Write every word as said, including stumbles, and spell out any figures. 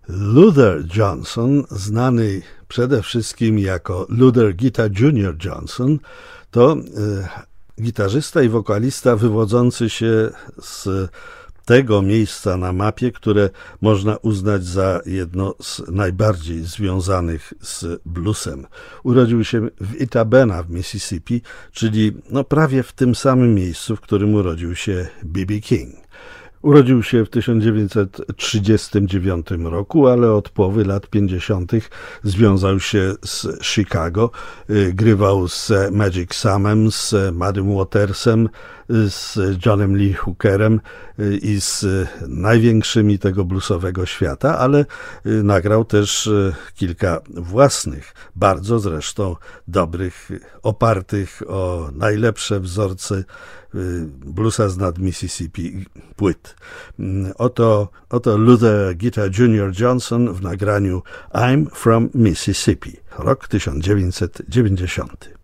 Luther Johnson, znany przede wszystkim jako Luther Gita junior Johnson, to y, gitarzysta i wokalista wywodzący się z tego miejsca na mapie, które można uznać za jedno z najbardziej związanych z bluesem. Urodził się w Itabena w Mississippi, czyli no prawie w tym samym miejscu, w którym urodził się B B King. Urodził się w tysiąc dziewięćset trzydziestym dziewiątym roku, ale od połowy lat pięćdziesiątych związał się z Chicago. Grywał z Magic Samem, z Muddy Watersem, z Johnem Lee Hookerem i z największymi tego bluesowego świata, ale nagrał też kilka własnych, bardzo zresztą dobrych, opartych o najlepsze wzorce bluesa z nad Mississippi płyt. Oto, oto Luther Gita junior Johnson w nagraniu I'm from Mississippi, rok tysiąc dziewięćset dziewięćdziesiąty.